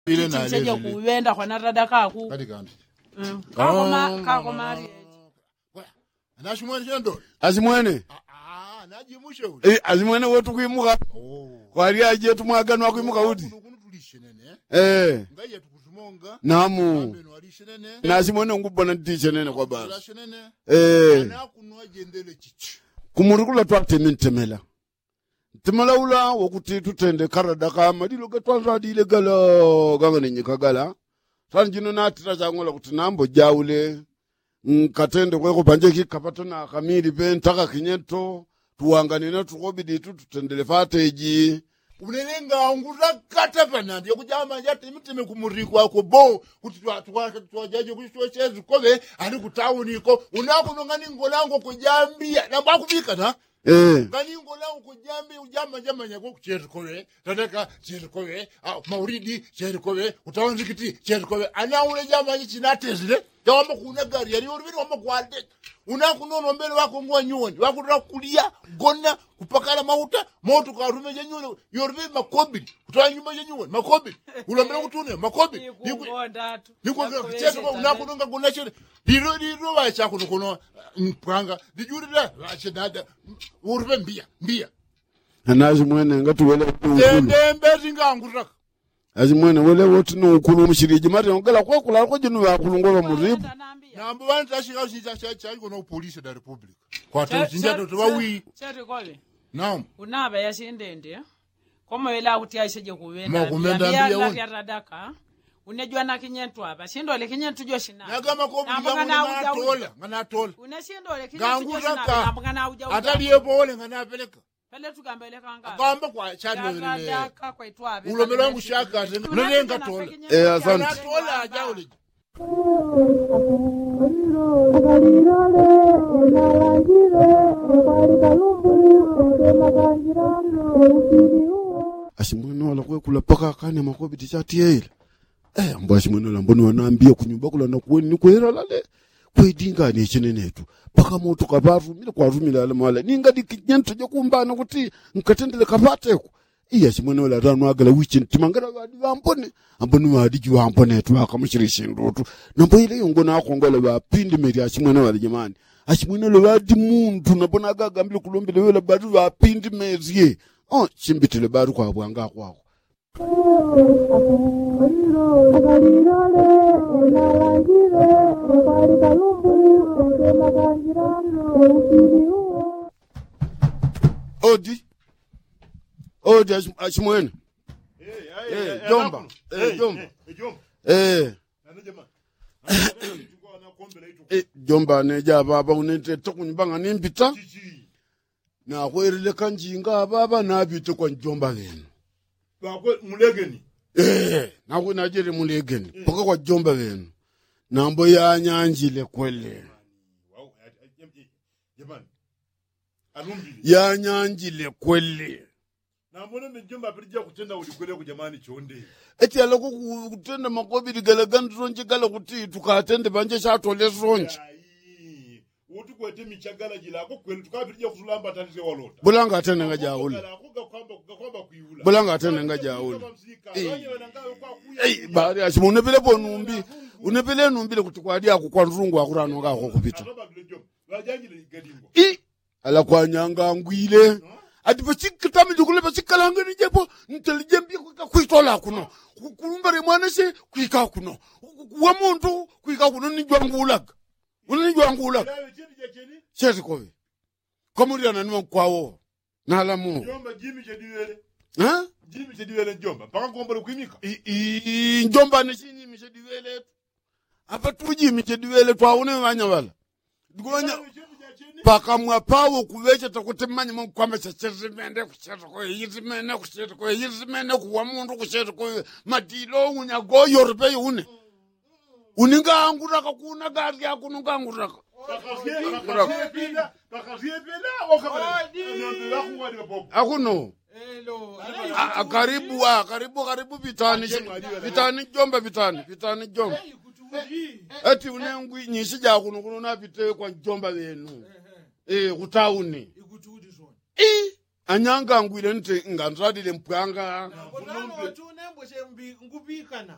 ile na ile kuwenda kwa narada kaku kati kandi kako mari anashimwene chendo azimwene najimushe uli azimwene wetu kuimuka kwali aje tumwaganwa kuimuka udi ngaye tukutumonga namu nazimwene ngubona ndichenene kwa basi nakunwa jendele chichi kumurikula twatementemela temela ula wokuti tutende karada kama dilo gatwanza dile gala gangane nyikagala sanjino natira changola kuti nambo jaule katende kweko panje kikapato na kamili pentaka kinyento tuwanganina tukobidi tutendele fateji unelenga nguza kata panandi yokujama yati imitime kumurikwa ko bo kuti twajaje kuchwechezi kobe ali kutauni ko unakunongani ngolango kujambia namba kubika na ngani ngolango kujambia ujama jama nyako kucherikowe tataka cherikowe mauridi cherikowe utawanzikiti cherikowe ana ule jama yichinatezile yawama kuna gari yali urubiri wama kwalde unakunono mbele wako ngwa nyoni wako kulia gonna kupakala mauta moto ka rumeje nyoni yorbe makobi kutoa nyuma je nyoni makobi ulambira kutune makobi niko kucheza kwa unakunonga gonna chere diro wacha kuno mpanga dijurira wacha dada urbe mbia anazi mwene ngatu wele ndembe nganguraka azimwene wele wotu no ukulu mushirije mari ngala kwa kula ko jinu ya kulungolo muribu nambo bantashika uchicha no police da republic kwa tinjato tobawi chete kole naam unaba yashindende koma wela kuti aisheje kuwenda mbia radaka unejwa na kinyentu hapa shindo le kinyentu jo shina nakama ko ngana tola unashindo le kinyentu jo shina ngana uja ataliye bole ngana peleka pele tukambele kanga kamba kwa chadwe ile radaka kwa itwabe ulomelo wangu shaka nenga tola asante tola ajaule ashimwene wala kula paka kane makobi tichati yele ambo ashimwene la mbona wanaambia kunyumba kula na kuweni kwera lale kwidinga ne chinenetu paka moto kabaru mile kwa rumila la mala ninga dikinyento jo kumbana kuti nkatendele kapateko iya shimwene wala ranu agala wichin timangara badi bampone amboni wadiji wampone tu akamushirishi ndotu nambo ile yongona akongola ba pindi meri ashimwene wala jamani ashimwene lo badi muntu nabona agaga mbile kulombele wala badi ba pindi meri chimbitile badi kwa bwanga kwako Odi ashimwene jomba jomba neja baba unete tokunyibanga nimpita na kwerile kanjinga baba nabite kwa jomba wenu bakwe mulegeni na kunajiri mulegeni paka kwa jomba wenu nambo ya nyanjile kwele jamani alumbili ya nyanjile kwele na mbona mjomba pirija kutenda ulikwele ku jamani chonde eti aloko kutenda makobi ligalagandu ronje gala kuti tukatende banje shatole ronje uti kwete michagala jilako kweli tukapirija kutulamba tatize walota bulanga atene ngajaule bulanga atene ngajaule bari ashimune pele bonumbi unepele numbile kuti kwadi akukwa nrungu akurano ngako kupita ala kwa nyanga ngwile ati bachikita mijukule bachikalanga nijepo intelligent kuitola kuno kumbare mwanese kuika kuno wa muntu kuika kuno nijwangulaga unijwangulaga chezi kowe komuri ananwa kwawo nalamu jomba jimi chediwele jimi chediwele jomba paka ngombole kuimika njomba neshini mishediwele apa tuji michediwele twaune wanya wala dugonya paka mwapawo kuvecha takutemanya mkwamba chachizimende kuchiriko kuwa mundu kuchiriko madilo unyago yorpe une uninga anguraka kuna gari yako nunga anguraka akuno karibu vitani jomba eti unengwi nyishija kuno na bite kwa jomba wenu kutauni anyanga ngwile nte nganzadile mpwanga